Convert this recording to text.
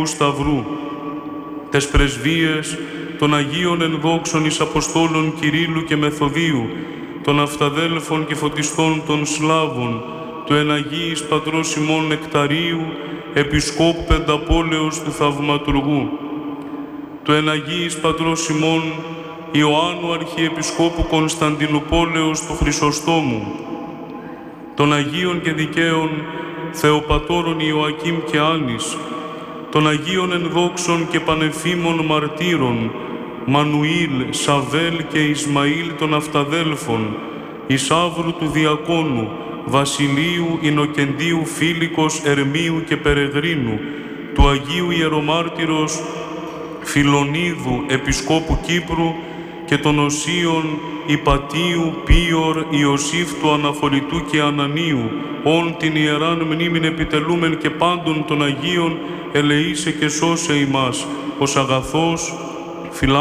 Σταυρού, τες πρεσβείες των Αγίων ενδόξων εις Αποστόλων Κυρίλλου και Μεθοδίου, των Αυταδέλφων και Φωτιστών των Σλάβων, του εν Αγίης Πατρός ημών Νεκταρίου, Επισκόπου Πενταπόλεως του Θαυματουργού, του εν Αγίης Πατρός ημών Ιωάννου Αρχιεπισκόπου Κωνσταντινουπόλεως του Χρυσοστόμου, των Αγίων και Δικαίων Θεοπατώρων Ιωακήμ και Άνης, των Αγίων ενδόξων και πανεφήμων μαρτύρων Μανουήλ, Σαβέλ και Ισμαήλ των Αυταδέλφων, Ισαύρου του Διακόνου, Βασιλείου, Ινοκεντίου, Φίλικος, Ερμίου και Περεγρίνου, του Αγίου Ιερομάρτυρος Φιλονίδου, Επισκόπου Κύπρου και των Οσίων Ιπατίου, Πίωρ, Ιωσήφ του Αναχωρητού και Ανανίου, όν την Ιεράν μνήμην επιτελούμεν και πάντων των Αγίων, ελεήσε και σώσε ημάς, ως αγαθός